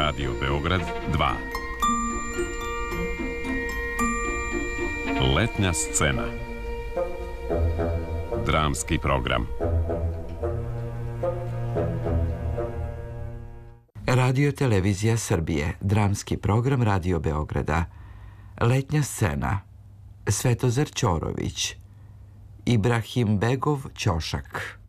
Radio Beograd 2. Letnja scena. Dramski program. Radio Televizija Srbije, dramski program Radio Beograda. Letnja scena. Svetozar Ćorović. Ibrahim Begov Ćošak.